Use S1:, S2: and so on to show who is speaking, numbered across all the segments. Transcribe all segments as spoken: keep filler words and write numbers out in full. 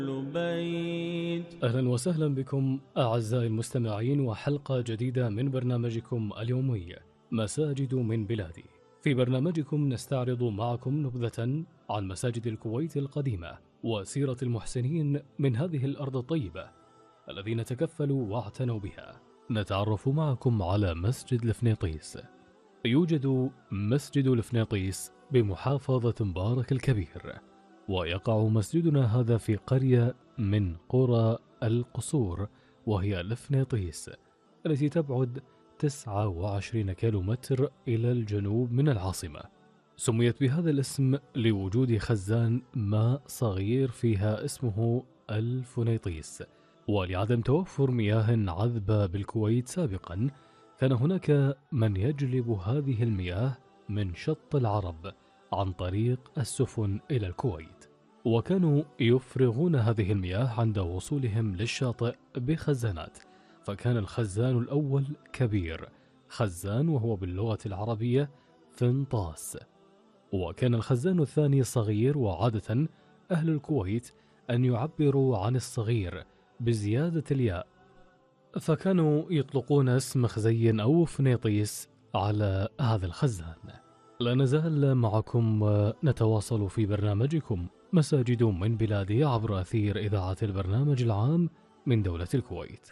S1: بيت.
S2: أهلا وسهلا بكم أعزائي المستمعين، وحلقة جديدة من برنامجكم اليومي مساجد من بلادي. في برنامجكم نستعرض معكم نبذة عن مساجد الكويت القديمة وسيرة المحسنين من هذه الأرض الطيبة الذين تكفلوا واعتنوا بها. نتعرف معكم على مسجد الفنيطيس. يوجد مسجد الفنيطيس بمحافظة مبارك الكبير، ويقع مسجدنا هذا في قرية من قرى القصور، وهي الفنيطيس التي تبعد تسعة وعشرين كيلومتر إلى الجنوب من العاصمة. سميت بهذا الاسم لوجود خزان ماء صغير فيها اسمه الفنيطيس، ولعدم توفر مياه عذبة بالكويت سابقا كان هناك من يجلب هذه المياه من شط العرب عن طريق السفن إلى الكويت، وكانوا يفرغون هذه المياه عند وصولهم للشاطئ بخزانات. فكان الخزان الأول كبير، خزان وهو باللغة العربية فنطاس، وكان الخزان الثاني صغير. وعادة أهل الكويت أن يعبروا عن الصغير بزيادة الياء، فكانوا يطلقون اسم خزين أو فنيطيس على هذا الخزان. لا نزال معكم ونتواصل في برنامجكم مساجد من بلادي عبر أثير إذاعة البرنامج العام من دولة الكويت.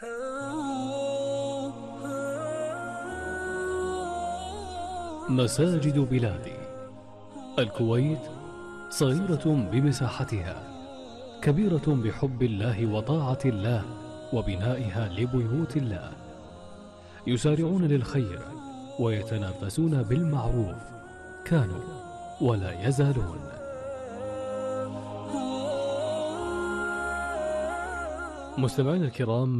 S2: مساجد بلادي. الكويت صغيرة بمساحتها، كبيرة بحب الله وطاعة الله وبنائها لبيوت الله. يسارعون للخير ويتنافسون بالمعروف، كانوا ولا يزالون. مستمعينا الكرام،